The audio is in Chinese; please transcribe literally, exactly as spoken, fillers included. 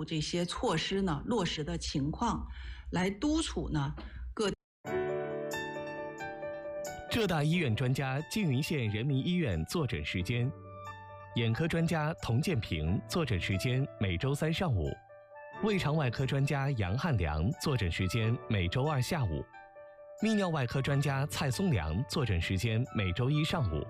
务这些措施呢落实的情况，来督促呢各。 浙大医院专家缙云县人民医院坐诊时间，眼科专家童建平坐诊时间每周三上午，胃肠外科专家杨汉良坐诊时间每周二下午，泌尿外科专家蔡松良坐诊时间每周一上午。